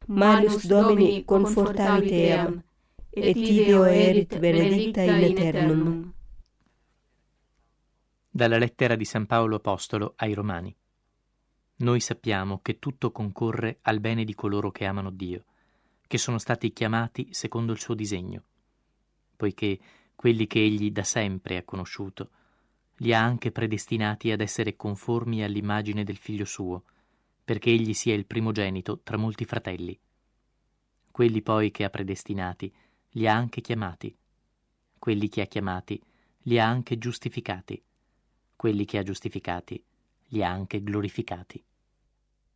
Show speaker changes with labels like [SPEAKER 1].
[SPEAKER 1] Manus Domini confortavit eam, et ideo erit benedicta in aeternum.
[SPEAKER 2] Dalla lettera di San Paolo Apostolo ai Romani. Noi sappiamo che tutto concorre al bene di coloro che amano Dio, che sono stati chiamati secondo il suo disegno, poiché quelli che egli da sempre ha conosciuto li ha anche predestinati ad essere conformi all'immagine del Figlio suo, perché egli sia il primogenito tra molti fratelli. Quelli poi che ha predestinati li ha anche chiamati, quelli che ha chiamati li ha anche giustificati, quelli che ha giustificati li ha anche glorificati.